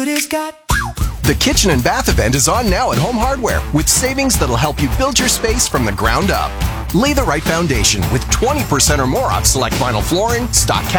The Kitchen and Bath event is on now at Home Hardware with savings that'll help you build your space from the ground up. Lay the right foundation with 20% or more off select vinyl flooring, stock